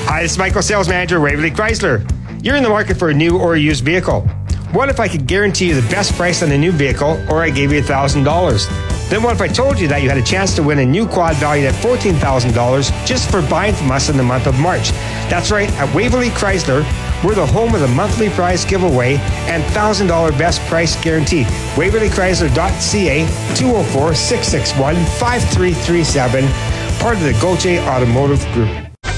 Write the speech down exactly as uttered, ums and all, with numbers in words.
Hi, this is Michael, Sales Manager, Waverly Chrysler. You're in the market for a new or a used vehicle. What if I could guarantee you the best price on a new vehicle, or I gave you one thousand dollars? Then what if I told you that you had a chance to win a new quad valued at fourteen thousand dollars just for buying from us in the month of March? That's right, at Waverly Chrysler, we're the home of the monthly prize giveaway and one thousand dollars best price guarantee. Waverly Chrysler dot C A, two oh four, six six one, five three three seven, part of the Gauthier Automotive Group.